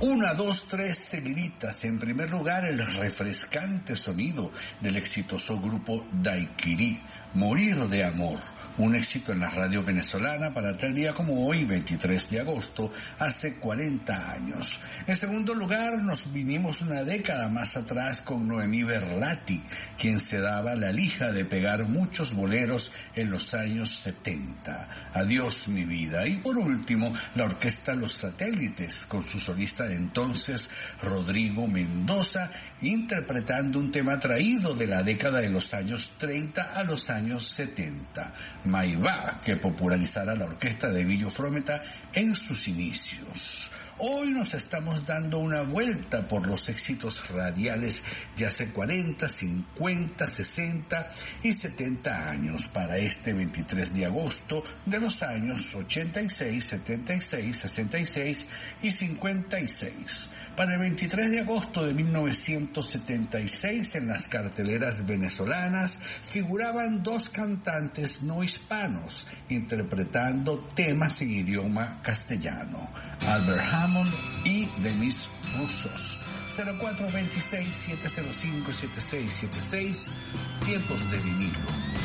Una, dos, tres seguiditas. En primer lugar, el refrescante sonido del exitoso grupo Daiquiri, Morir de Amor, un éxito en la radio venezolana para tal día como hoy, 23 de agosto, hace 40 años. En segundo lugar, nos vinimos una década más atrás con Noemí Berlati, quien se daba la lija de pegar muchos boleros en los años 70. Adiós mi vida. Y por último, la orquesta Los Satélites, con su solista de entonces, Rodrigo Mendoza, interpretando un tema traído de la década de los años 30 a los años 70, Maibá, que popularizara la orquesta de Villo Frometa en sus inicios. Hoy nos estamos dando una vuelta por los éxitos radiales de hace 40, 50, 60 y 70 años para este 23 de agosto de los años 86, 76, 66 y 56. Para el 23 de agosto de 1976 en las carteleras venezolanas figuraban dos cantantes no hispanos interpretando temas en idioma castellano, Albert Hammond y Demis Roussos. 0426-705-7676, tiempos de vinilo.